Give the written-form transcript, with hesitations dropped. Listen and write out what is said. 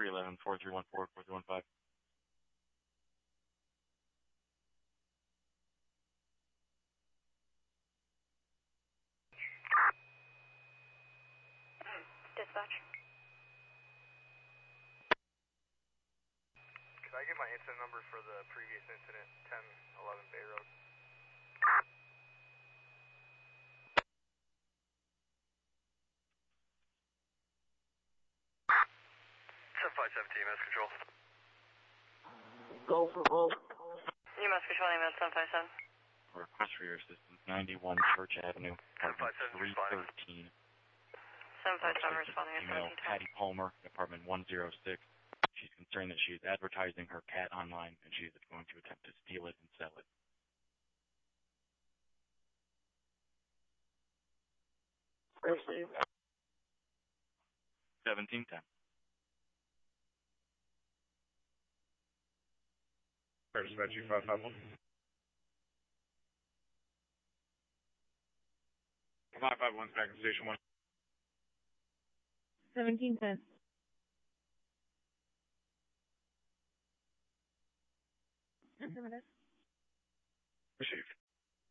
311 4314 4315. Dispatch. Could I get my incident number for the previous incident, 1011 Bay Road? EMS Control. Go for both. EMS Control, EMS 757. Request for your assistance, 91 Church Avenue, apartment 313. 757 responding at Female 1710. Patty Palmer, apartment 106. She's concerned that she is advertising her cat online and she is going to attempt to steal it and sell it. Received. 1710. Dispatch 551. 551's back in station 1. 1710. Received.